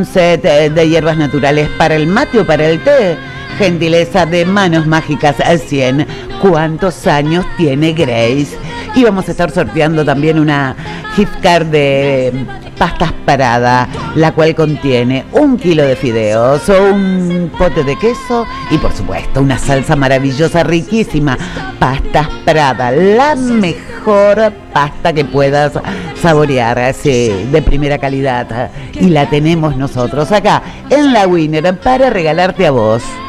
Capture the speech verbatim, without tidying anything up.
Set de hierbas naturales para el mate o para el té. Gentileza de Manos Mágicas al cien. ¿Cuántos años tiene Grace? Y vamos a estar sorteando también una gift card de Pastas Parada, la cual contiene un kilo de fideos o un pote de queso y por supuesto una salsa maravillosa, riquísima. Pastas Parada, la mejor pasta que puedas saborear, así, de primera calidad. Y la tenemos nosotros acá en La Winner para regalarte a vos.